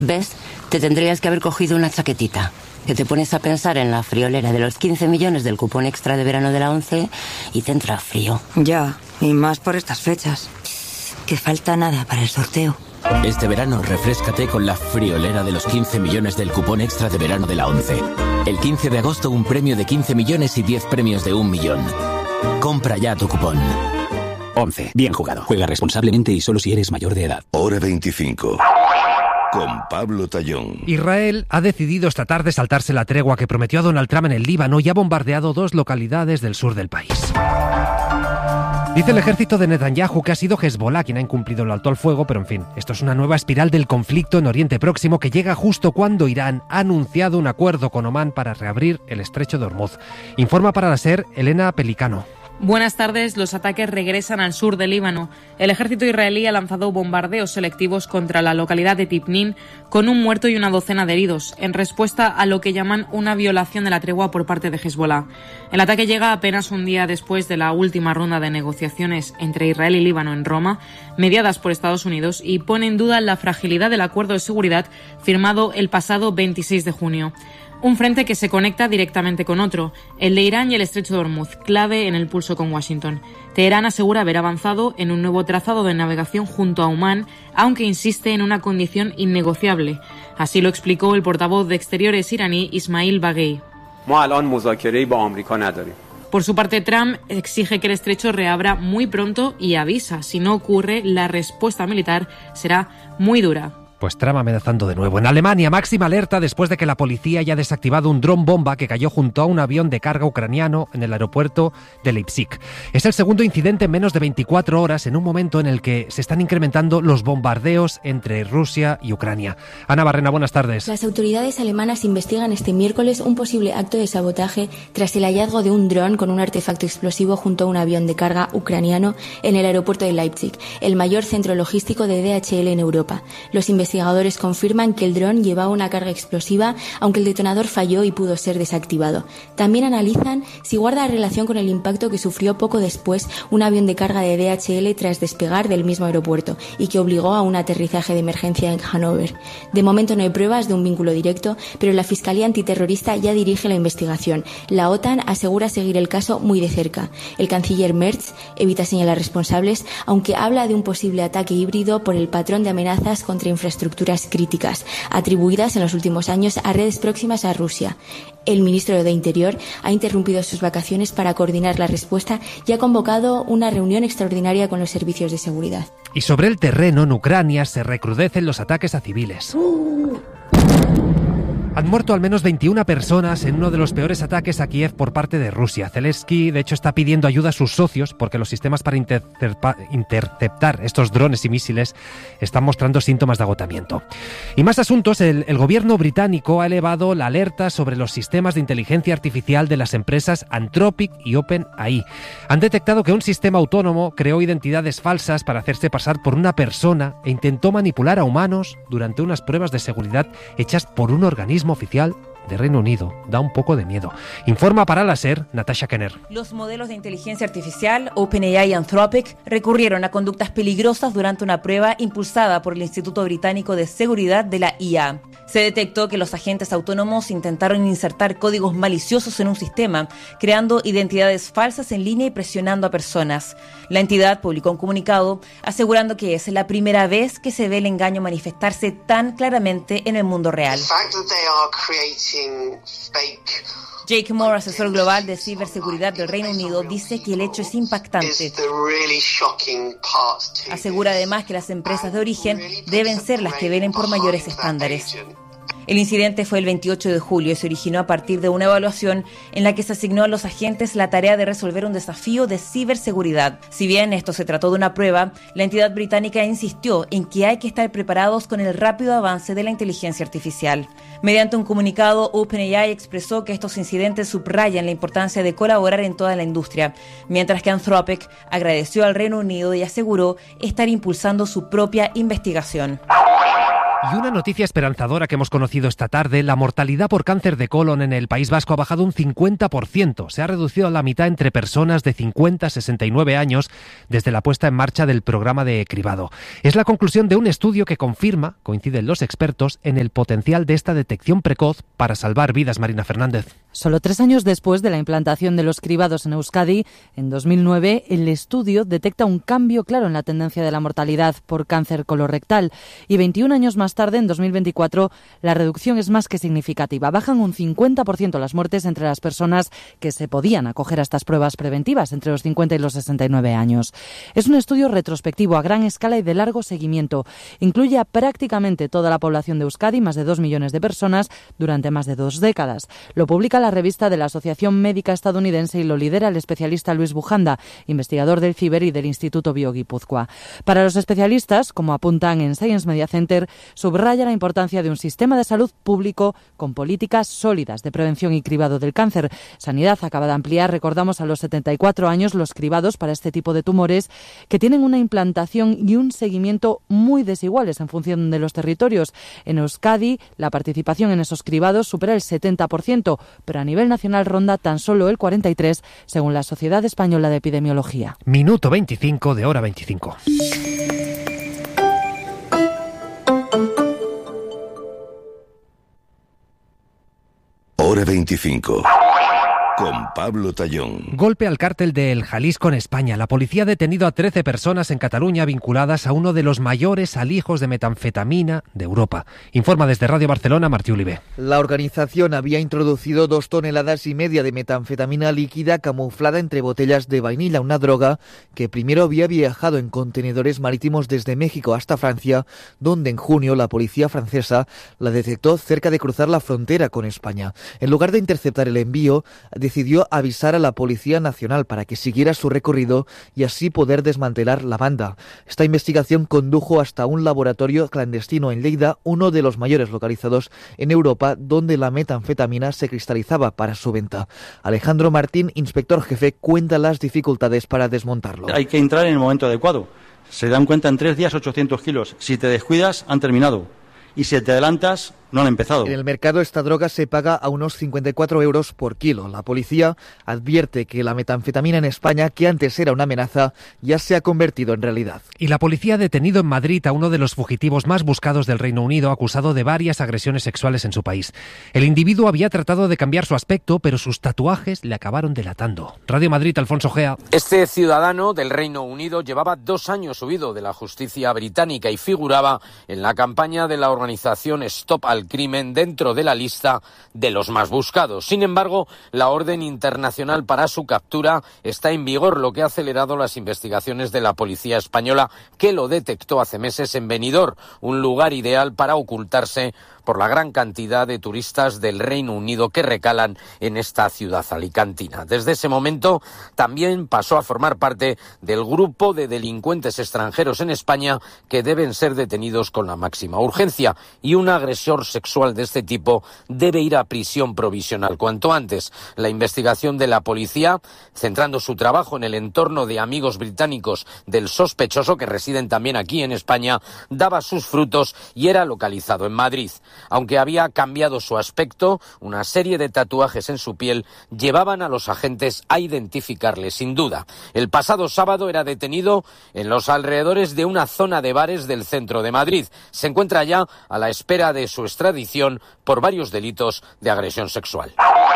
¿Ves? Te tendrías que haber cogido una chaquetita. Que te pones a pensar en la friolera de los 15 millones del cupón extra de verano de la ONCE y te entra frío. Ya, y más por estas fechas. Que falta nada para el sorteo. Este verano refréscate con la friolera de los 15 millones del cupón extra de verano de la ONCE. El 15 de agosto un premio de 15 millones y 10 premios de 1 millón. Compra ya tu cupón. ONCE. Bien jugado. Juega responsablemente y solo si eres mayor de edad. Hora 25. Con Pablo Tallón. Israel ha decidido esta tarde saltarse la tregua que prometió a Donald Trump en el Líbano y ha bombardeado 2 localidades del sur del país. Dice el ejército de Netanyahu que ha sido Hezbollah quien ha incumplido el alto al fuego, pero en fin, esto es una nueva espiral del conflicto en Oriente Próximo que llega justo cuando Irán ha anunciado un acuerdo con Omán para reabrir el estrecho de Hormuz. Informa para la SER Elena Pelicano. Buenas tardes. Los ataques regresan al sur del Líbano. El ejército israelí ha lanzado bombardeos selectivos contra la localidad de Tibnin con un muerto y una docena de heridos, en respuesta a lo que llaman una violación de la tregua por parte de Hezbollah. El ataque llega apenas un día después de la última ronda de negociaciones entre Israel y Líbano en Roma, mediadas por Estados Unidos, y pone en duda la fragilidad del acuerdo de seguridad firmado el pasado 26 de junio. Un frente que se conecta directamente con otro, el de Irán y el estrecho de Hormuz, clave en el pulso con Washington. Teherán asegura haber avanzado en un nuevo trazado de navegación junto a Omán, aunque insiste en una condición innegociable. Así lo explicó el portavoz de Exteriores iraní Ismail Baghei. Por su parte, Trump exige que el estrecho reabra muy pronto y avisa, si no ocurre, la respuesta militar será muy dura. Pues Trump amenazando de nuevo. En Alemania, máxima alerta después de que la policía haya desactivado un dron bomba que cayó junto a un avión de carga ucraniano en el aeropuerto de Leipzig. Es el segundo incidente en menos de 24 horas en un momento en el que se están incrementando los bombardeos entre Rusia y Ucrania. Ana Barrena, buenas tardes. Las autoridades alemanas investigan este miércoles un posible acto de sabotaje tras el hallazgo de un dron con un artefacto explosivo junto a un avión de carga ucraniano en el aeropuerto de Leipzig, el mayor centro logístico de DHL en Europa. Los investigadores confirman que el dron llevaba una carga explosiva, aunque el detonador falló y pudo ser desactivado. También analizan si guarda relación con el impacto que sufrió poco después un avión de carga de DHL tras despegar del mismo aeropuerto y que obligó a un aterrizaje de emergencia en Hannover. De momento no hay pruebas de un vínculo directo, pero la Fiscalía Antiterrorista ya dirige la investigación. La OTAN asegura seguir el caso muy de cerca. El canciller Merz evita señalar responsables, aunque habla de un posible ataque híbrido por el patrón de amenazas contra infraestructuras críticas, atribuidas en los últimos años a redes próximas a Rusia. El ministro de Interior ha interrumpido sus vacaciones para coordinar la respuesta y ha convocado una reunión extraordinaria con los servicios de seguridad. Y sobre el terreno, en Ucrania, se recrudecen los ataques a civiles. Han muerto al menos 21 personas en uno de los peores ataques a Kiev por parte de Rusia. Zelensky, de hecho, está pidiendo ayuda a sus socios porque los sistemas para interceptar estos drones y misiles están mostrando síntomas de agotamiento. Y más asuntos, el gobierno británico ha elevado la alerta sobre los sistemas de inteligencia artificial de las empresas Anthropic y OpenAI. Han detectado que un sistema autónomo creó identidades falsas para hacerse pasar por una persona e intentó manipular a humanos durante unas pruebas de seguridad hechas por un organismo oficial de Reino Unido. Da un poco de miedo. Informa para la SER, Natasha Kenner. Los modelos de inteligencia artificial, OpenAI y Anthropic, recurrieron a conductas peligrosas durante una prueba impulsada por el Instituto Británico de Seguridad de la IA. Se detectó que los agentes autónomos intentaron insertar códigos maliciosos en un sistema, creando identidades falsas en línea y presionando a personas. La entidad publicó un comunicado asegurando que es la primera vez que se ve el engaño manifestarse tan claramente en el mundo real. Jake Moore, asesor global de ciberseguridad del Reino Unido, dice que el hecho es impactante. Asegura además que las empresas de origen deben ser las que velen por mayores estándares. El incidente fue el 28 de julio y se originó a partir de una evaluación en la que se asignó a los agentes la tarea de resolver un desafío de ciberseguridad. Si bien esto se trató de una prueba, la entidad británica insistió en que hay que estar preparados con el rápido avance de la inteligencia artificial. Mediante un comunicado, OpenAI expresó que estos incidentes subrayan la importancia de colaborar en toda la industria, mientras que Anthropic agradeció al Reino Unido y aseguró estar impulsando su propia investigación. Y una noticia esperanzadora que hemos conocido esta tarde: la mortalidad por cáncer de colon en el País Vasco ha bajado un 50%. Se ha reducido a la mitad entre personas de 50 a 69 años desde la puesta en marcha del programa de cribado. Es la conclusión de un estudio que confirma, coinciden los expertos, en el potencial de esta detección precoz para salvar vidas. Marina Fernández. Solo 3 años después de la implantación de los cribados en Euskadi, en 2009, el estudio detecta un cambio claro en la tendencia de la mortalidad por cáncer colorectal. Y 21 años más tarde, en 2024, la reducción es más que significativa. Bajan un 50% las muertes entre las personas que se podían acoger a estas pruebas preventivas entre los 50 y los 69 años. Es un estudio retrospectivo a gran escala y de largo seguimiento. Incluye a prácticamente toda la población de Euskadi, más de 2 millones de personas, durante más de 2 décadas. Lo publica la revista de la Asociación Médica Estadounidense y lo lidera el especialista Luis Bujanda, investigador del CIBER y del Instituto BioGipuzkoa. Para los especialistas, como apuntan en Science Media Center, subraya la importancia de un sistema de salud público con políticas sólidas de prevención y cribado del cáncer. Sanidad acaba de ampliar, recordamos, a los 74 años los cribados para este tipo de tumores, que tienen una implantación y un seguimiento muy desiguales en función de los territorios. En Euskadi, la participación en esos cribados supera el 70%, pero a nivel nacional ronda tan solo el 43%, según la Sociedad Española de Epidemiología. Minuto 25 de Hora 25. Hora 25. Con Pablo Tallón. Golpe al cártel del Jalisco en España. La policía ha detenido a 13 personas en Cataluña vinculadas a uno de los mayores alijos de metanfetamina de Europa. Informa desde Radio Barcelona Martí Olivé. La organización había introducido 2,5 toneladas de metanfetamina líquida camuflada entre botellas de vainilla, una droga que primero había viajado en contenedores marítimos desde México hasta Francia, donde en junio la policía francesa la detectó cerca de cruzar la frontera con España. En lugar de interceptar el envío, decidió avisar a la Policía Nacional para que siguiera su recorrido y así poder desmantelar la banda. Esta investigación condujo hasta un laboratorio clandestino en Lleida, uno de los mayores localizados en Europa, donde la metanfetamina se cristalizaba para su venta. Alejandro Martín, inspector jefe, cuenta las dificultades para desmontarlo. Hay que entrar en el momento adecuado. Se dan cuenta en 3 días 800 kilos. Si te descuidas, han terminado. Y si te adelantas, no han empezado. En el mercado esta droga se paga a unos 54 euros por kilo. La policía advierte que la metanfetamina en España, que antes era una amenaza, ya se ha convertido en realidad. Y la policía ha detenido en Madrid a uno de los fugitivos más buscados del Reino Unido, acusado de varias agresiones sexuales en su país. El individuo había tratado de cambiar su aspecto, pero sus tatuajes le acabaron delatando. Radio Madrid, Alfonso Gea. Este ciudadano del Reino Unido llevaba 2 años huido de la justicia británica y figuraba en la campaña de la organización Stop al Crimen dentro de la lista de los más buscados. Sin embargo, la orden internacional para su captura está en vigor, lo que ha acelerado las investigaciones de la policía española, que lo detectó hace meses en Benidorm, un lugar ideal para ocultarse por la gran cantidad de turistas del Reino Unido que recalan en esta ciudad alicantina. Desde ese momento también pasó a formar parte del grupo de delincuentes extranjeros en España que deben ser detenidos con la máxima urgencia, y un agresor sexual de este tipo debe ir a prisión provisional cuanto antes. La investigación de la policía, centrando su trabajo en el entorno de amigos británicos del sospechoso, que residen también aquí en España, daba sus frutos y era localizado en Madrid. Aunque había cambiado su aspecto, una serie de tatuajes en su piel llevaban a los agentes a identificarle sin duda. El pasado sábado era detenido en los alrededores de una zona de bares del centro de Madrid. Se encuentra ya a la espera de su extradición por varios delitos de agresión sexual.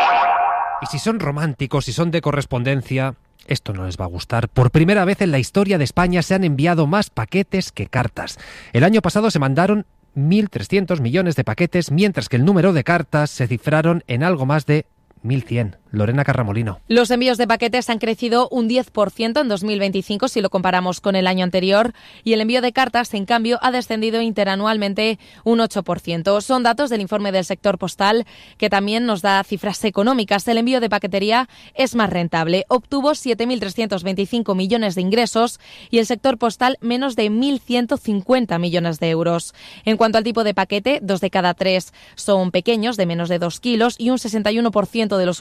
Y si son románticos, si son de correspondencia, esto no les va a gustar. Por primera vez en la historia de España se han enviado más paquetes que cartas. El año pasado se mandaron 1.300 millones de paquetes, mientras que el número de cartas se cifraron en algo más de 1.100. Lorena Carramolino. Los envíos de paquetes han crecido un 10% en 2025 si lo comparamos con el año anterior, y el envío de cartas, en cambio, ha descendido interanualmente un 8%. Son datos del informe del sector postal, que también nos da cifras económicas. El envío de paquetería es más rentable. Obtuvo 7.325 millones de ingresos y el sector postal menos de 1.150 millones de euros. En cuanto al tipo de paquete, 2 de cada 3 son pequeños, de menos de 2 kilos, y un 61% de los usuarios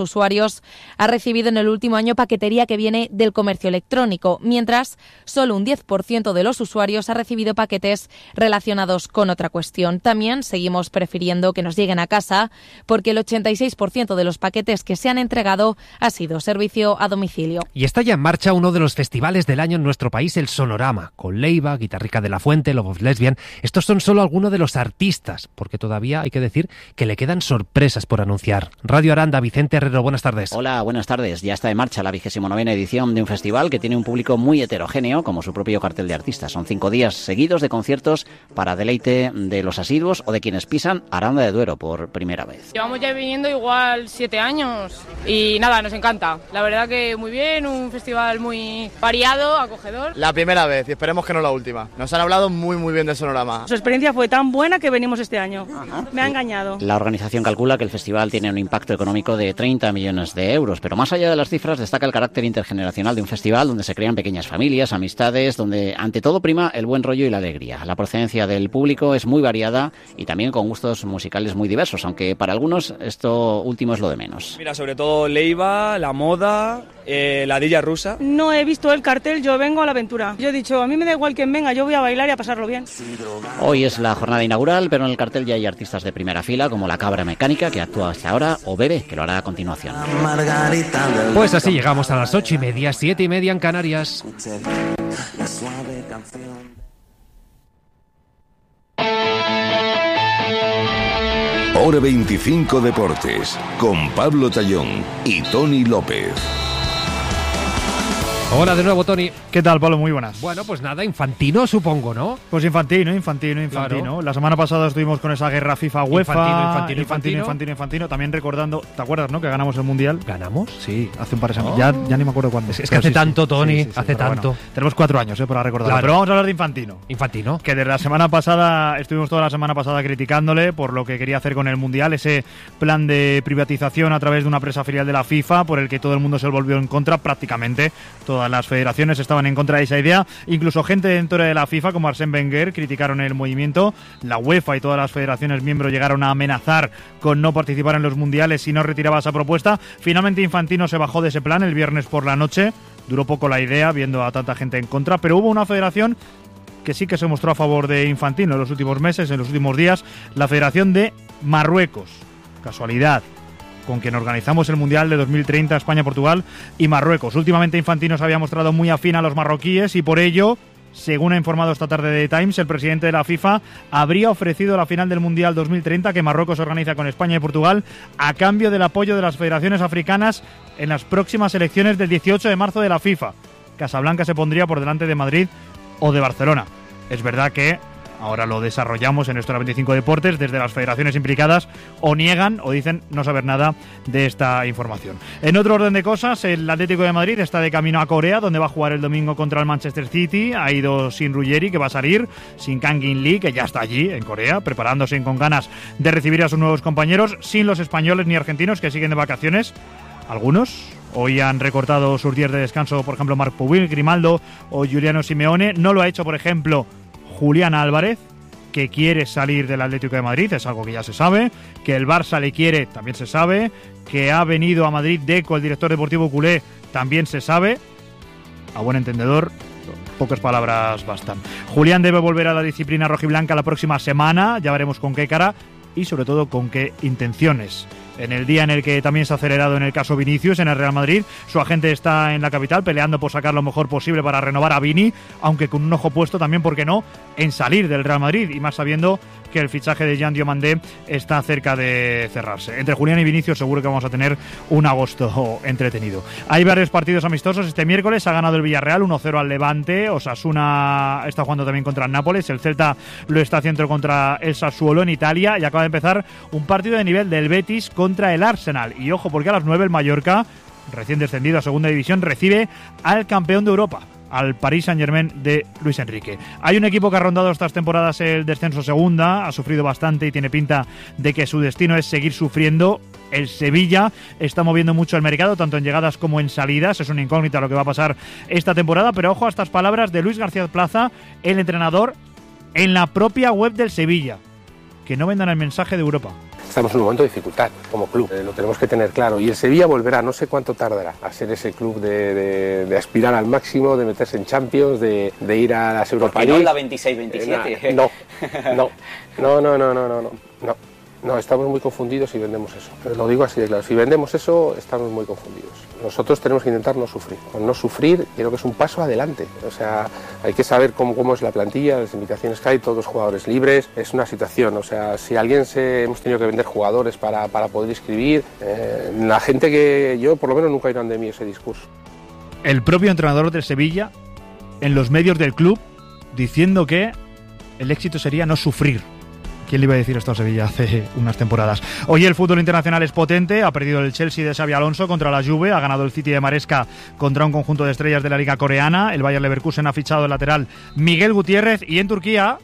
usuarios ha recibido en el último año paquetería que viene del comercio electrónico, mientras solo un 10% de los usuarios ha recibido paquetes relacionados con otra cuestión. También seguimos prefiriendo que nos lleguen a casa porque el 86% de los paquetes que se han entregado ha sido servicio a domicilio. Y está ya en marcha uno de los festivales del año en nuestro país, el Sonorama, con Leiva, Guitarrica de la Fuente, Love of Lesbian. Estos son solo algunos de los artistas, porque todavía hay que decir que le quedan sorpresas por anunciar. Radio Aranda, Vicente Herrero, buenas tardes. Hola, buenas tardes. Ya está en marcha la 29ª edición de un festival que tiene un público muy heterogéneo, como su propio cartel de artistas. Son 5 días seguidos de conciertos para deleite de los asiduos o de quienes pisan Aranda de Duero por primera vez. Llevamos ya viniendo igual 7 años y nada, nos encanta. La verdad que muy bien, un festival muy variado, acogedor. La primera vez y esperemos que no la última. Nos han hablado muy bien de Sonorama. Su experiencia fue tan buena que venimos este año. Me ha engañado. La organización calcula que el festival tiene un impacto económico de 30 millones de euros, pero más allá de las cifras destaca el carácter intergeneracional de un festival donde se crean pequeñas familias, amistades, donde ante todo prima el buen rollo y la alegría. La procedencia del público es muy variada y también con gustos musicales muy diversos, aunque para algunos esto último es lo de menos. Mira, sobre todo Leiva, La Moda, la Dilla Rusa. No he visto el cartel, yo vengo a la aventura. Yo he dicho, a mí me da igual quien venga, yo voy a bailar y a pasarlo bien. Hoy es la jornada inaugural, pero en el cartel ya hay artistas de primera fila como La Cabra Mecánica, que actúa hasta ahora, o Bebe, que lo hará a continuación. Pues así llegamos a las 8:30, 7:30 en Canarias. Hora 25 Deportes, con Pablo Tallón y Tony López. Hola de nuevo, Tony. ¿Qué tal, Pablo? Muy buenas. Bueno, pues nada, Infantino, supongo, ¿no? Pues Infantino. Claro. La semana pasada estuvimos con esa guerra FIFA-UEFA. Infantino. También recordando, ¿te acuerdas, no? Que ganamos el Mundial. ¿Ganamos? Sí, hace un par de semanas. Ya ni me acuerdo cuándo. Es que hace tanto, Tony, hace tanto. Bueno, tenemos 4 años para recordarlo. Claro. Pero vamos a hablar de Infantino. Que desde la semana pasada, estuvimos toda la semana pasada criticándole por lo que quería hacer con el Mundial, ese plan de privatización a través de una empresa filial de la FIFA, por el que todo el mundo se volvió en contra, prácticamente todas las federaciones estaban en contra de esa idea, incluso gente dentro de la FIFA como Arsène Wenger criticaron el movimiento. La UEFA y todas las federaciones miembros llegaron a amenazar con no participar en los mundiales si no retiraba esa propuesta. Finalmente Infantino se bajó de ese plan el viernes por la noche. Duró poco la idea viendo a tanta gente en contra, pero hubo una federación que sí que se mostró a favor de Infantino en los últimos meses, en los últimos días, la Federación de Marruecos. Casualidad, con quien organizamos el Mundial de 2030, España, Portugal y Marruecos. Últimamente Infantino se había mostrado muy afín a los marroquíes y por ello, según ha informado esta tarde The Times, el presidente de la FIFA habría ofrecido la final del Mundial 2030 que Marruecos organiza con España y Portugal a cambio del apoyo de las federaciones africanas en las próximas elecciones del 18 de marzo de la FIFA. Casablanca se pondría por delante de Madrid o de Barcelona. Es verdad que ahora lo desarrollamos en Hora 25 Deportes, desde las federaciones implicadas o niegan o dicen no saber nada de esta información. En otro orden de cosas, el Atlético de Madrid está de camino a Corea, donde va a jugar el domingo contra el Manchester City. Ha ido sin Ruggeri, que va a salir, sin Kang In Lee, que ya está allí en Corea, preparándose con ganas de recibir a sus nuevos compañeros, sin los españoles ni argentinos que siguen de vacaciones. Algunos hoy han recortado sus días de descanso, por ejemplo, Marc Pubil, Grimaldo o Giuliano Simeone. No lo ha hecho, por ejemplo, Julián Álvarez, que quiere salir del Atlético de Madrid, es algo que ya se sabe. Que el Barça le quiere, también se sabe. Que ha venido a Madrid Deco, el director deportivo culé, también se sabe. A buen entendedor, pocas palabras bastan. Julián debe volver a la disciplina rojiblanca la próxima semana, ya veremos con qué cara y sobre todo con qué intenciones. En el día en el que también se ha acelerado en el caso Vinicius en el Real Madrid, su agente está en la capital peleando por sacar lo mejor posible para renovar a Vini, aunque con un ojo puesto también, ¿por qué no?, en salir del Real Madrid, y más sabiendo que el fichaje de Jean Diomandé está cerca de cerrarse. Entre Julián y Vinicius seguro que vamos a tener un agosto entretenido. Hay varios partidos amistosos este miércoles. Ha ganado el Villarreal 1-0 al Levante. Osasuna está jugando también contra el Nápoles. El Celta lo está haciendo contra el Sassuolo en Italia. Y acaba de empezar un partido de nivel del Betis contra el Arsenal. Y ojo, porque a las 9 el Mallorca, recién descendido a segunda división, recibe al campeón de Europa, al Paris Saint-Germain de Luis Enrique. Hay un equipo que ha rondado estas temporadas el descenso segunda, ha sufrido bastante y tiene pinta de que su destino es seguir sufriendo. El Sevilla está moviendo mucho el mercado, tanto en llegadas como en salidas. Es una incógnita lo que va a pasar esta temporada, pero ojo a estas palabras de Luis García Plaza, el entrenador, en la propia web del Sevilla. Que no vendan el mensaje de Europa. estamos en un momento de dificultad como club, lo tenemos que tener claro. Y el Sevilla volverá, no sé cuánto tardará, a ser ese club de aspirar al máximo, de meterse en Champions, de ir a las Europa League. ¿No la 26-27? No, estamos muy confundidos si vendemos eso. Lo digo así de claro, si vendemos eso, estamos muy confundidos. Nosotros tenemos que intentar no sufrir. Con no sufrir, creo que es un paso adelante. O sea, hay que saber cómo es la plantilla, las limitaciones que hay, todos los jugadores libres. Es una situación, o sea, si hemos tenido que vender jugadores para poder inscribir, la gente que yo, por lo menos, nunca oirán de mí ese discurso. El propio entrenador del Sevilla, en los medios del club, diciendo que el éxito sería no sufrir. ¿Quién le iba a decir esto a Sevilla hace unas temporadas? Hoy el fútbol internacional es potente. Ha perdido el Chelsea de Xabi Alonso contra la Juve. Ha ganado el City de Maresca contra un conjunto de estrellas de la liga coreana. El Bayer Leverkusen ha fichado el lateral Miguel Gutiérrez. Y en Turquía...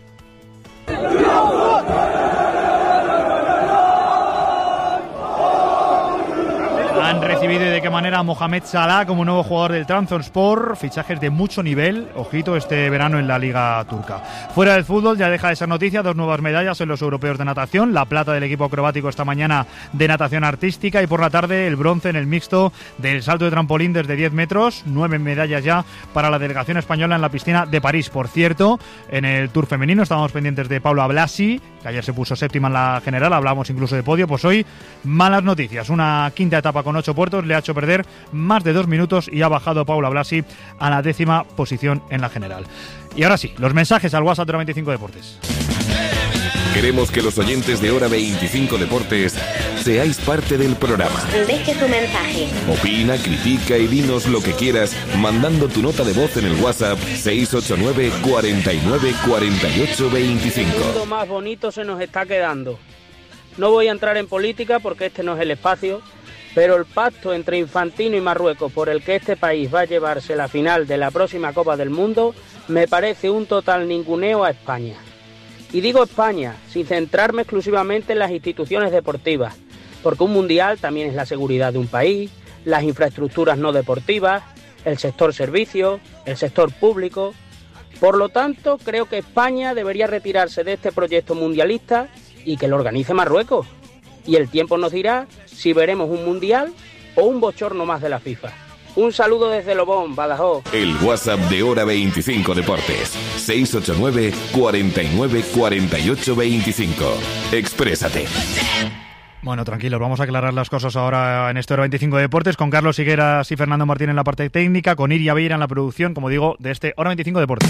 han recibido y de qué manera a Mohamed Salah como nuevo jugador del Trabzonspor, fichajes de mucho nivel, ojito este verano en la liga turca. Fuera del fútbol ya deja de ser noticia, 2 nuevas medallas en los europeos de natación, la plata del equipo acrobático esta mañana de natación artística y por la tarde el bronce en el mixto del salto de trampolín desde 10 metros, 9 medallas ya para la delegación española en la piscina de París. Por cierto, en el Tour femenino estábamos pendientes de Paula Blasi, que ayer se puso séptima en la general, hablamos incluso de podio, pues hoy malas noticias, una quinta etapa con 8 puertos le ha hecho perder más de 2 minutos y ha bajado Paula Blasi a la 10ª posición en la general. Y ahora sí, los mensajes al WhatsApp de Hora 25 Deportes. Queremos que los oyentes de Hora 25 Deportes seáis parte del programa. Deje tu mensaje. Opina, critica y dinos lo que quieras mandando tu nota de voz en el WhatsApp 689 49 48 25. El mundo más bonito se nos está quedando. No voy a entrar en política porque este no es el espacio, pero el pacto entre Infantino y Marruecos por el que este país va a llevarse la final de la próxima Copa del Mundo me parece un total ninguneo a España. Y digo España sin centrarme exclusivamente en las instituciones deportivas, porque un mundial también es la seguridad de un país, las infraestructuras no deportivas, el sector servicios, el sector público. Por lo tanto, creo que España debería retirarse de este proyecto mundialista y que lo organice Marruecos. Y el tiempo nos dirá si veremos un mundial o un bochorno más de la FIFA. Un saludo desde Lobón, Badajoz. El WhatsApp de Hora 25 Deportes. 689 49 48 25. Exprésate. Bueno, tranquilos, vamos a aclarar las cosas ahora en este Hora 25 Deportes con Carlos Higueras y Fernando Martín en la parte técnica, con Iria Beira en la producción, como digo, de este Hora 25 Deportes.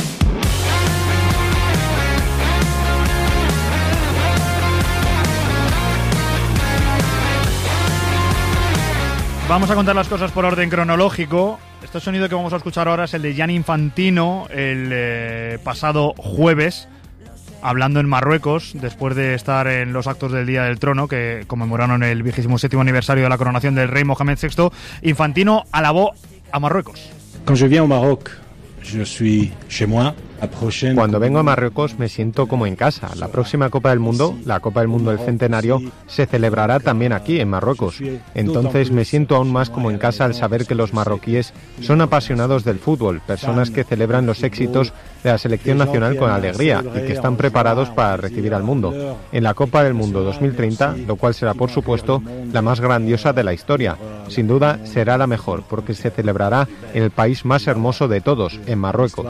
Vamos a contar las cosas por orden cronológico. Este sonido que vamos a escuchar ahora es el de Gianni Infantino el pasado jueves, hablando en Marruecos, después de estar en los actos del Día del Trono, que conmemoraron el 27º aniversario de la coronación del rey Mohamed VI. Infantino alabó a Marruecos. Quand je viens au Maroc, je suis chez moi. Cuando vengo a Marruecos me siento como en casa. La próxima Copa del Mundo, la Copa del Mundo del Centenario, se celebrará también aquí, en Marruecos. Entonces me siento aún más como en casa al saber que los marroquíes son apasionados del fútbol, personas que celebran los éxitos de la selección nacional con alegría y que están preparados para recibir al mundo. En la Copa del Mundo 2030, lo cual será por supuesto la más grandiosa de la historia. Sin duda será la mejor, porque se celebrará en el país más hermoso de todos, en Marruecos.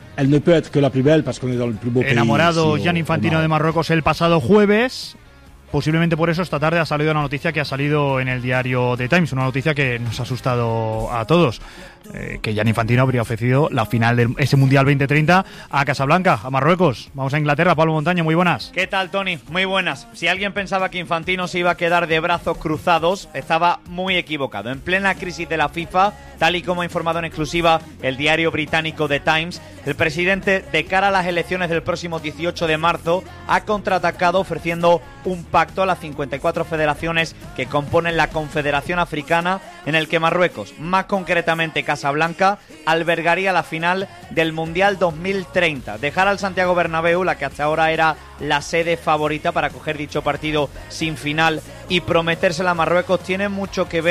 Enamorado Gianni Infantino de Marruecos el pasado jueves. Posiblemente por eso esta tarde ha salido una noticia que ha salido en el diario The Times, una noticia que nos ha asustado a todos, que Gianni Infantino habría ofrecido la final de ese Mundial 2030 a Casablanca, a Marruecos. Vamos a Inglaterra. Pablo Montaño, muy buenas. ¿Qué tal, Tony? Muy buenas. Si alguien pensaba que Infantino se iba a quedar de brazos cruzados, estaba muy equivocado. En plena crisis de la FIFA, tal y como ha informado en exclusiva el diario británico The Times, el presidente, de cara a las elecciones del próximo 18 de marzo, ha contraatacado ofreciendo un pacto a las 54 federaciones que componen la Confederación Africana, en el que Marruecos, más concretamente Casablanca, albergaría la final del Mundial 2030. Dejar al Santiago Bernabéu, la que hasta ahora era la sede favorita para coger dicho partido sin final, y prometérsela a Marruecos, tiene mucho que ver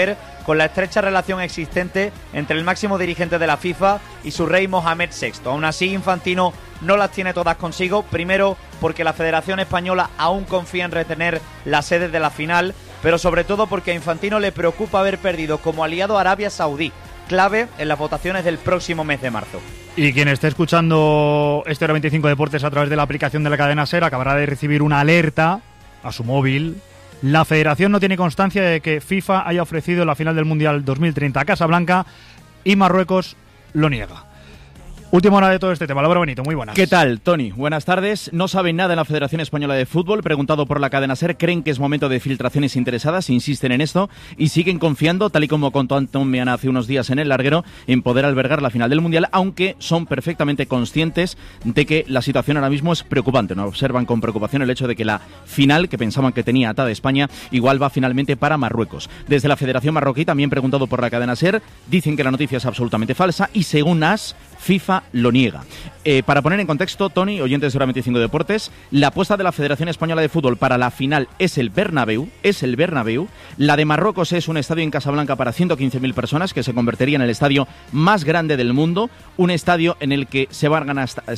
con la estrecha relación existente entre el máximo dirigente de la FIFA y su rey Mohamed VI. Aún así, Infantino no las tiene todas consigo, primero porque la Federación Española aún confía en retener la sede de la final, pero sobre todo porque a Infantino le preocupa haber perdido como aliado a Arabia Saudí, clave en las votaciones del próximo mes de marzo. Y quien esté escuchando este Hora 25 Deportes a través de la aplicación de la cadena SER acabará de recibir una alerta a su móvil. La Federación no tiene constancia de que FIFA haya ofrecido la final del Mundial 2030 a Casablanca y Marruecos lo niega. Última hora de todo este tema. Álvaro Benito, muy buenas. ¿Qué tal, Tony? Buenas tardes. No saben nada en la Federación Española de Fútbol. Preguntado por la cadena SER, creen que es momento de filtraciones interesadas, insisten en esto y siguen confiando, tal y como contó Antón Meana hace unos días en El Larguero, en poder albergar la final del Mundial, aunque son perfectamente conscientes de que la situación ahora mismo es preocupante. No observan con preocupación el hecho de que la final, que pensaban que tenía atada España, igual va finalmente para Marruecos. Desde la Federación Marroquí, también preguntado por la cadena SER, dicen que la noticia es absolutamente falsa y según AS, FIFA lo niega. Para poner en contexto, Tony, oyentes de Hora 25 Deportes, la apuesta de la Federación Española de Fútbol para la final es el Bernabéu. La de Marruecos es un estadio en Casablanca para 115.000 personas que se convertiría en el estadio más grande del mundo, un estadio en el que se van a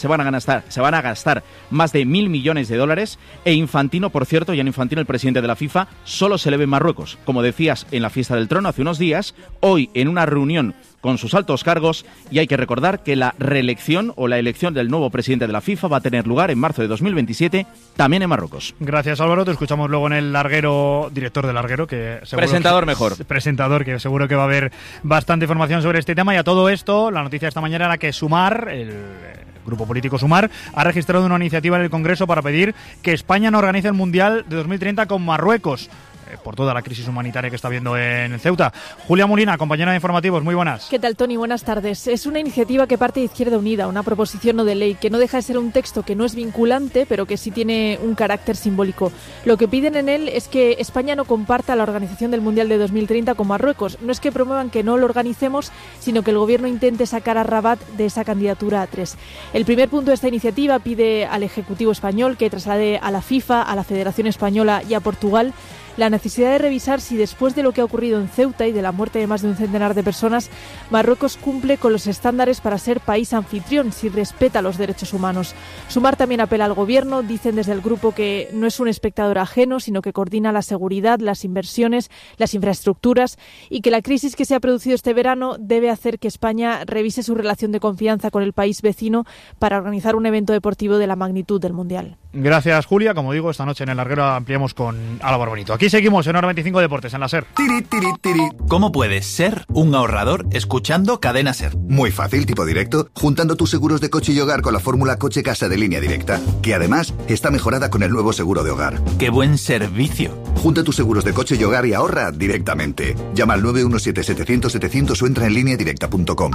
gastar más de 1.000 millones de dólares. E Infantino, por cierto, Gianni Infantino, el presidente de la FIFA, solo se le ve en Marruecos. Como decías en la fiesta del trono hace unos días, hoy en una reunión con sus altos cargos, y hay que recordar que la reelección o la elección del nuevo presidente de la FIFA va a tener lugar en marzo de 2027, también en Marruecos. Gracias, Álvaro. Te escuchamos luego en El Larguero, director del Larguero, que seguro presentador mejor. Presentador, que seguro que va a haber bastante información sobre este tema. Y a todo esto, la noticia de esta mañana era que Sumar, el grupo político Sumar, ha registrado una iniciativa en el Congreso para pedir que España no organice el Mundial de 2030 con Marruecos, por toda la crisis humanitaria que está habiendo en Ceuta. Julia Molina, compañera de informativos, muy buenas. ¿Qué tal, Tony? Buenas tardes. Es una iniciativa que parte de Izquierda Unida, una proposición no de ley, que no deja de ser un texto que no es vinculante, pero que sí tiene un carácter simbólico. Lo que piden en él es que España no comparta la organización del Mundial de 2030 con Marruecos. No es que promuevan que no lo organicemos, sino que el gobierno intente sacar a Rabat de esa candidatura a 3. El primer punto de esta iniciativa pide al Ejecutivo español que traslade a la FIFA, a la Federación Española y a Portugal la necesidad de revisar si después de lo que ha ocurrido en Ceuta y de la muerte de más de un centenar de personas, Marruecos cumple con los estándares para ser país anfitrión, si respeta los derechos humanos. Sumar también apela al gobierno, dicen desde el grupo que no es un espectador ajeno, sino que coordina la seguridad, las inversiones, las infraestructuras, y que la crisis que se ha producido este verano debe hacer que España revise su relación de confianza con el país vecino para organizar un evento deportivo de la magnitud del Mundial. Gracias, Julia. Como digo, esta noche en El Larguero ampliamos con Álvaro Bonito. Aquí seguimos en Hora 25 Deportes, en la SER. ¿Cómo puedes ser un ahorrador escuchando Cadena SER? Muy fácil, tipo directo, juntando tus seguros de coche y hogar con la fórmula Coche-Casa de Línea Directa, que además está mejorada con el nuevo seguro de hogar. ¡Qué buen servicio! Junta tus seguros de coche y hogar y ahorra directamente. Llama al 917-700-700 o entra en lineadirecta.com.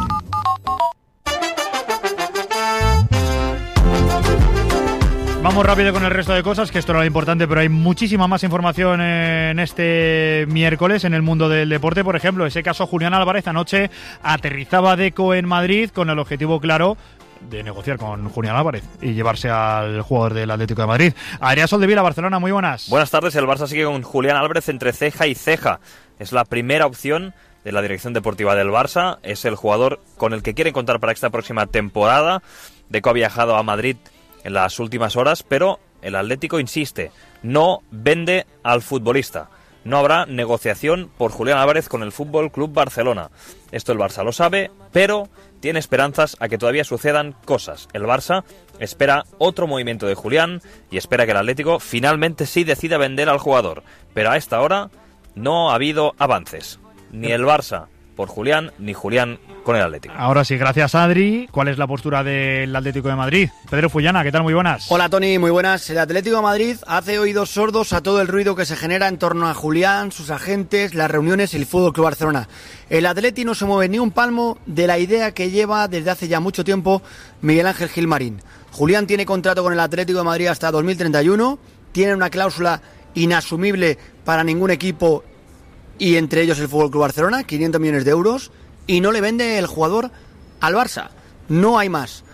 Vamos rápido con el resto de cosas, que esto era lo importante, pero hay muchísima más información en este miércoles en el mundo del deporte. Por ejemplo, ese caso Julián Álvarez anoche aterrizaba Deco en Madrid con el objetivo claro de negociar con Julián Álvarez y llevarse al jugador del Atlético de Madrid. Adrián Soldevila, Barcelona, muy buenas. Buenas tardes, el Barça sigue con Julián Álvarez entre ceja y ceja. Es la primera opción de la dirección deportiva del Barça, es el jugador con el que quieren contar para esta próxima temporada. Deco ha viajado a Madrid en las últimas horas, pero el Atlético insiste, no vende al futbolista. No habrá negociación por Julián Álvarez con el Fútbol Club Barcelona. Esto el Barça lo sabe, pero tiene esperanzas a que todavía sucedan cosas. El Barça espera otro movimiento de Julián y espera que el Atlético finalmente sí decida vender al jugador. Pero a esta hora no ha habido avances. Ni el Barça por Julián, ni Julián con el Atlético. Ahora sí, gracias, Adri. ¿Cuál es la postura del Atlético de Madrid? Pedro Fullana, ¿qué tal? Muy buenas. Hola, Tony, muy buenas. El Atlético de Madrid hace oídos sordos a todo el ruido que se genera en torno a Julián, sus agentes, las reuniones y el Fútbol Club Barcelona. El Atleti no se mueve ni un palmo de la idea que lleva desde hace ya mucho tiempo Miguel Ángel Gilmarín. Julián tiene contrato con el Atlético de Madrid hasta 2031, tiene una cláusula inasumible para ningún equipo y entre ellos el Fútbol Club Barcelona, 500 millones de euros, y no le vende el jugador al Barça. No hay más.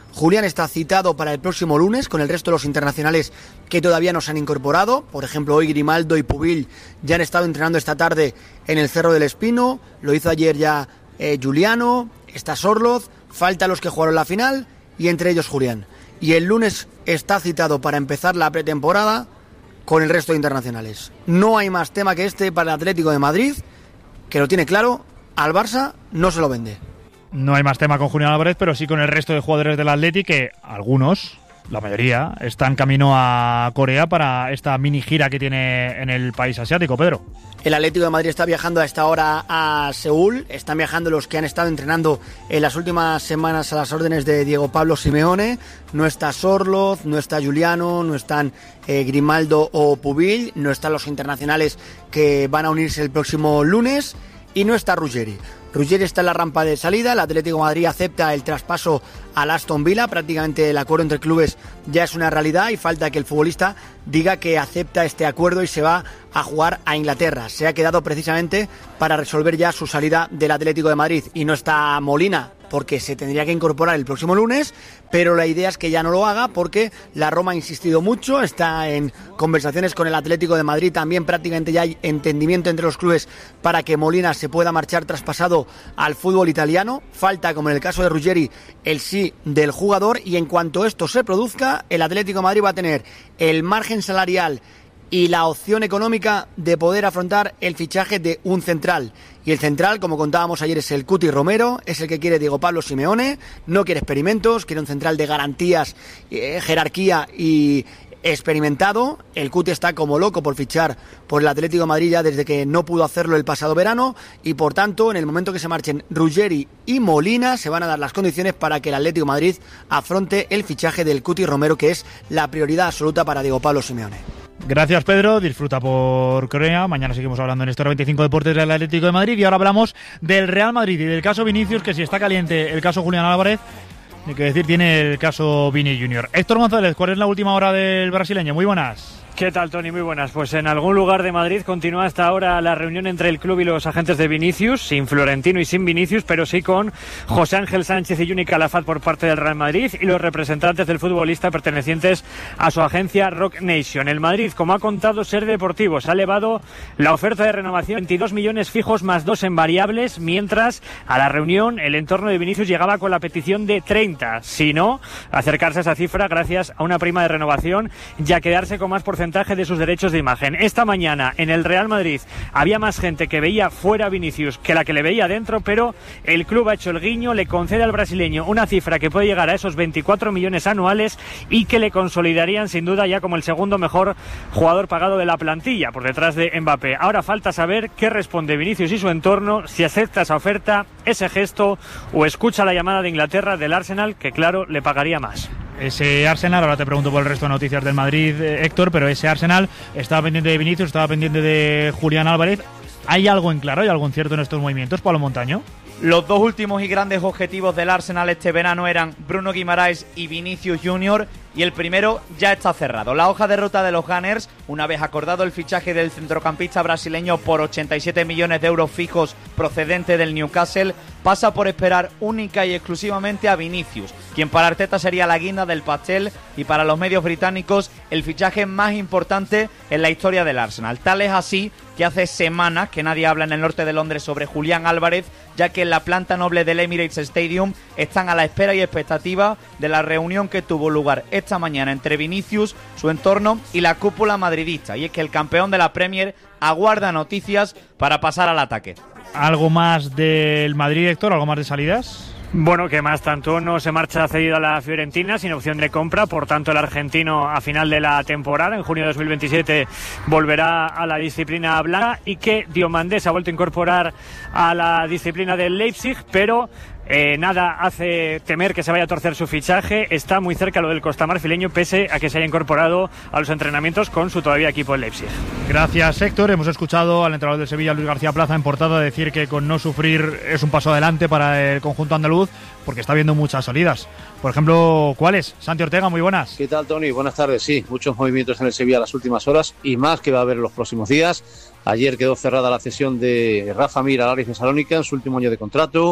Julián está citado para el próximo lunes con el resto de los internacionales que todavía no se han incorporado. Por ejemplo, hoy Grimaldo y Pubil ya han estado entrenando esta tarde en el Cerro del Espino. Lo hizo ayer ya Giuliano, está Sorloz, falta los que jugaron la final y entre ellos Julián. Y el lunes está citado para empezar la pretemporada con el resto de internacionales. No hay más tema que este para el Atlético de Madrid, que lo tiene claro, al Barça no se lo vende. No hay más tema con Julián Álvarez, pero sí con el resto de jugadores del Atleti, que algunos, la mayoría, están camino a Corea para esta mini gira que tiene en el país asiático, Pedro. El Atlético de Madrid está viajando a esta hora a Seúl. Están viajando los que han estado entrenando en las últimas semanas a las órdenes de Diego Pablo Simeone. No está Sorloz, no está Giuliano, no están Grimaldo o Pubil, no están los internacionales que van a unirse el próximo lunes y no está Ruggeri. Ruggeri está en la rampa de salida. El Atlético de Madrid acepta el traspaso al Aston Villa. Prácticamente el acuerdo entre clubes ya es una realidad y falta que el futbolista diga que acepta este acuerdo y se va a jugar a Inglaterra. Se ha quedado precisamente para resolver ya su salida del Atlético de Madrid. Y no está Molina, porque se tendría que incorporar el próximo lunes, pero la idea es que ya no lo haga porque la Roma ha insistido mucho, está en conversaciones con el Atlético de Madrid, también prácticamente ya hay entendimiento entre los clubes para que Molina se pueda marchar traspasado al fútbol italiano. Falta, como en el caso de Ruggeri, el sí del jugador, y en cuanto esto se produzca, el Atlético de Madrid va a tener el margen salarial y la opción económica de poder afrontar el fichaje de un central. Y el central, como contábamos ayer, es el Cuti Romero, es el que quiere Diego Pablo Simeone, no quiere experimentos, quiere un central de garantías, jerarquía y experimentado. El Cuti está como loco por fichar por el Atlético de Madrid ya desde que no pudo hacerlo el pasado verano, y por tanto, en el momento que se marchen Ruggeri y Molina, se van a dar las condiciones para que el Atlético de Madrid afronte el fichaje del Cuti Romero, que es la prioridad absoluta para Diego Pablo Simeone. Gracias, Pedro. Disfruta por Corea. Mañana seguimos hablando en Esto 25 Deportes del Atlético de Madrid. Y ahora hablamos del Real Madrid y del caso Vinicius, que si está caliente el caso Julián Álvarez, hay que decir, tiene el caso Vini Junior. Héctor González, ¿cuál es la última hora del brasileño? Muy buenas. ¿Qué tal, Tony? Muy buenas. Pues en algún lugar de Madrid continúa hasta ahora la reunión entre el club y los agentes de Vinicius, sin Florentino y sin Vinicius, pero sí con José Ángel Sánchez y Juni Calafat por parte del Real Madrid y los representantes del futbolista pertenecientes a su agencia Rock Nation. El Madrid, como ha contado Ser Deportivo, se ha elevado la oferta de renovación 22 millones fijos más 2 en variables, mientras a la reunión el entorno de Vinicius llegaba con la petición de 30, si no, acercarse a esa cifra gracias a una prima de renovación y a quedarse con más porcentaje de sus derechos de imagen. Esta mañana en el Real Madrid había más gente que veía fuera a Vinicius que la que le veía dentro, pero el club ha hecho el guiño, le concede al brasileño una cifra que puede llegar a esos 24 millones anuales y que le consolidarían sin duda ya como el segundo mejor jugador pagado de la plantilla, por detrás de Mbappé. Ahora falta saber qué responde Vinicius y su entorno, si acepta esa oferta, ese gesto, o escucha la llamada de Inglaterra del Arsenal, que claro, le pagaría más. Ese Arsenal, ahora te pregunto por el resto de noticias del Madrid, Héctor, pero ese Arsenal estaba pendiente de Vinicius, estaba pendiente de Julián Álvarez. ¿Hay algo en claro, hay algo en cierto en estos movimientos, Pablo Montaño? Los dos últimos y grandes objetivos del Arsenal este verano eran Bruno Guimaraes y Vinicius Junior, y el primero ya está cerrado. La hoja de ruta de los Gunners, una vez acordado el fichaje del centrocampista brasileño por 87 millones de euros fijos procedente del Newcastle, pasa por esperar única y exclusivamente a Vinicius, quien para Arteta sería la guinda del pastel y para los medios británicos el fichaje más importante en la historia del Arsenal. Tal es así que hace semanas que nadie habla en el norte de Londres sobre Julián Álvarez, ya que en la planta noble del Emirates Stadium están a la espera y expectativa de la reunión que tuvo lugar esta mañana entre Vinicius, su entorno y la cúpula madridista. Y es que el campeón de la Premier aguarda noticias para pasar al ataque. ¿Algo más del Madrid, Héctor? ¿Algo más de salidas? Bueno, que más, tanto no se marcha cedido a la Fiorentina sin opción de compra, por tanto el argentino a final de la temporada, en junio de 2027, volverá a la disciplina blanca, y que Diomandé se ha vuelto a incorporar a la disciplina del Leipzig, pero nada hace temer que se vaya a torcer su fichaje. Está muy cerca lo del costamarfileño, pese a que se haya incorporado a los entrenamientos con su todavía equipo en Leipzig. Gracias, Héctor. Hemos escuchado al entrenador del Sevilla, Luis García Plaza, en portada decir que con no sufrir es un paso adelante para el conjunto andaluz, porque está viendo muchas salidas. Por ejemplo, ¿cuáles? Santi Ortega, muy buenas. ¿Qué tal, Tony? Buenas tardes. Sí, muchos movimientos en el Sevilla las últimas horas y más que va a haber en los próximos días. Ayer quedó cerrada la cesión de Rafa Mir al Aris Salónica en su último año de contrato.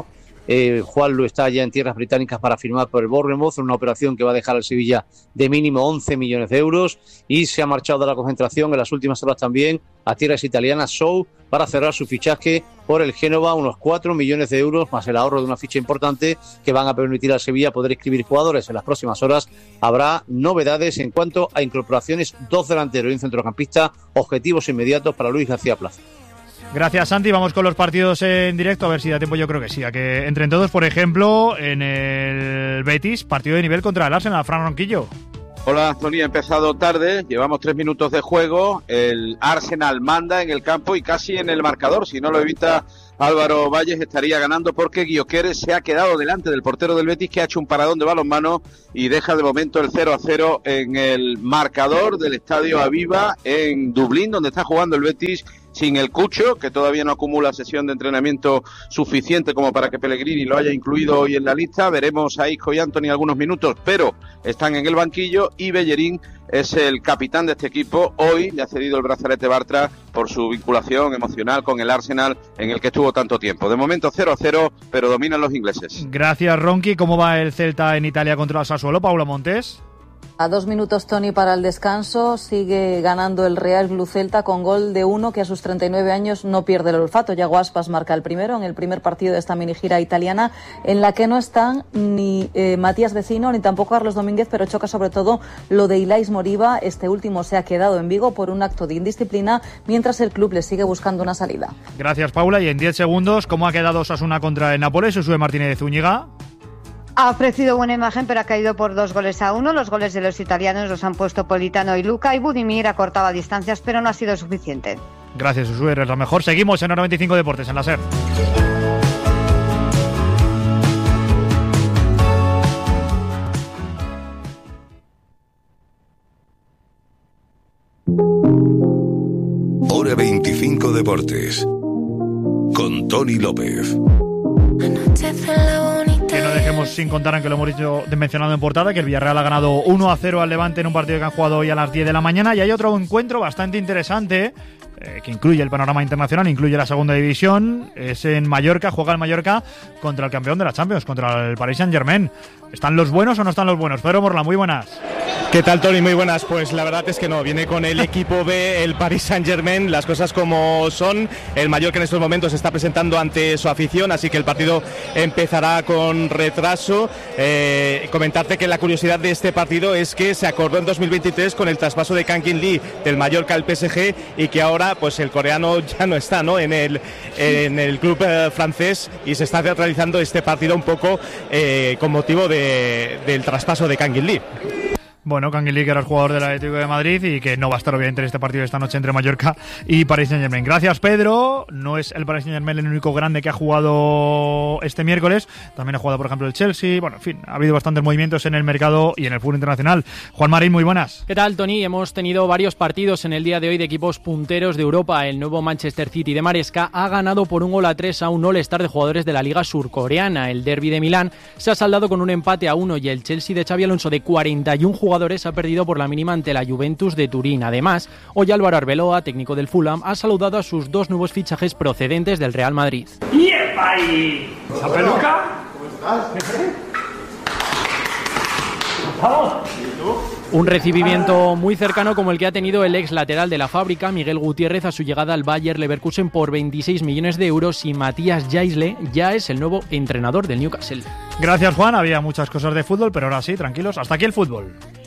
Juanlu está ya en tierras británicas para firmar por el Bournemouth, una operación que va a dejar al Sevilla de mínimo 11 millones de euros, y se ha marchado de la concentración en las últimas horas también a tierras italianas Sou para cerrar su fichaje por el Génova, unos 4 millones de euros más el ahorro de una ficha importante que van a permitir al Sevilla poder inscribir jugadores. En las próximas horas habrá novedades en cuanto a incorporaciones, 2 delanteros y un centrocampista, objetivos inmediatos para Luis García Plaza. Gracias, Santi. Vamos con los partidos en directo, a ver si da tiempo. Yo creo que sí, a que entren todos. Por ejemplo, en el Betis, partido de nivel contra el Arsenal. Fran Ronquillo. Hola, Tony. Ha empezado tarde, llevamos 3 minutos de juego. El Arsenal manda en el campo y casi en el marcador. Si no lo evita Álvaro Valles, estaría ganando porque Gyökeres se ha quedado delante del portero del Betis, que ha hecho un paradón de balonmano y deja de momento el 0-0 en el marcador del Estadio Aviva en Dublín, donde está jugando el Betis sin el Cucho, que todavía no acumula sesión de entrenamiento suficiente como para que Pellegrini lo haya incluido hoy en la lista. Veremos a Isco y Antony algunos minutos, pero están en el banquillo, y Bellerín es el capitán de este equipo. Hoy le ha cedido el brazalete Bartra por su vinculación emocional con el Arsenal, en el que estuvo tanto tiempo. De momento 0-0, pero dominan los ingleses. Gracias, Ronqui. ¿Cómo va el Celta en Italia contra el Sassuolo? Paula Montes. A 2 minutos, Tony, para el descanso. Sigue ganando el Real Blue Celta con gol de uno que a sus 39 años no pierde el olfato. Yago Aspas marca el primero en el primer partido de esta minigira italiana, en la que no están ni Matías Vecino ni tampoco Carlos Domínguez, pero choca sobre todo lo de Ilais Moriba. Este último se ha quedado en Vigo por un acto de indisciplina, mientras el club le sigue buscando una salida. Gracias, Paula. Y en 10 segundos, ¿cómo ha quedado Osasuna contra el Nápoles? Josué Martínez de Zúñiga. Ha ofrecido buena imagen, pero ha caído por 2-1. Los goles de los italianos los han puesto Politano y Luca, y Budimir acortaba distancias, pero no ha sido suficiente. Gracias, Josué, eres la mejor. Seguimos en 95 Deportes, en la SER. Hora 25 Deportes con Tony López. Que no dejemos sin contar, aunque lo hemos dicho, mencionado en portada, que el Villarreal ha ganado 1-0 al Levante en un partido que han jugado hoy a las 10 de la mañana. Y hay otro encuentro bastante interesante que incluye el panorama internacional, incluye la segunda división. Es en Mallorca, juega el Mallorca contra el campeón de la Champions, contra el Paris Saint-Germain. ¿Están los buenos o no están los buenos? Pedro Morla, muy buenas. ¿Qué tal, Tony? Muy buenas. Pues la verdad es que no, viene con el equipo B, el Paris Saint-Germain, las cosas como son. El Mallorca en estos momentos se está presentando ante su afición, así que el partido empezará con retraso. Comentarte que la curiosidad de este partido es que se acordó en 2023 con el traspaso de Kang In Lee del Mallorca al PSG, y que ahora pues el coreano ya no está, ¿no?, en el club francés, y se está realizando este partido un poco con motivo del traspaso de Kang In Lee. Bueno, Kang In Lee, que era el jugador del Atlético de Madrid y que no va a estar obviamente en este partido de esta noche entre Mallorca y Paris Saint-Germain. Gracias, Pedro. No es el Paris Saint-Germain el único grande que ha jugado este miércoles. También ha jugado, por ejemplo, el Chelsea. Bueno, en fin, ha habido bastantes movimientos en el mercado y en el fútbol internacional. Juan Marín, muy buenas. ¿Qué tal, Tony? Hemos tenido varios partidos en el día de hoy de equipos punteros de Europa. El nuevo Manchester City de Maresca ha ganado por 1-3 a un All-Star de jugadores de la Liga Surcoreana. El Derby de Milán se ha saldado con un empate a 1 y el Chelsea de Xabi Alonso, de 41 jugadores, ha perdido por la mínima ante la Juventus de Turín. Además, hoy Álvaro Arbeloa, técnico del Fulham, ha saludado a sus 2 nuevos fichajes procedentes del Real Madrid. ¡Yepa ahí! ¿La peluca? ¿Cómo estás? ¡Vamos! Un recibimiento muy cercano como el que ha tenido el ex lateral de la Fábrica, Miguel Gutiérrez, a su llegada al Bayer Leverkusen por 26 millones de euros, y Matías Jaisle ya es el nuevo entrenador del Newcastle. Gracias, Juan. Había muchas cosas de fútbol, pero ahora sí, tranquilos. Hasta aquí el fútbol.